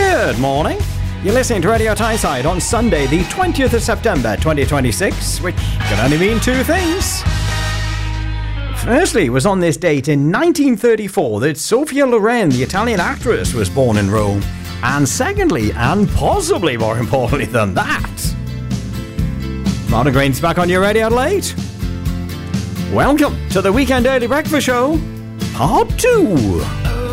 Good morning. You're listening to Radio Tyneside on Sunday, the 20th of September 2026, which can only mean two things. Firstly, it was on this date in 1934 that Sophia Loren, the Italian actress, was born in Rome. And secondly, and possibly more importantly than that, Martin Green's back on your radio late. Welcome to the Weekend Early Breakfast Show, Part 2.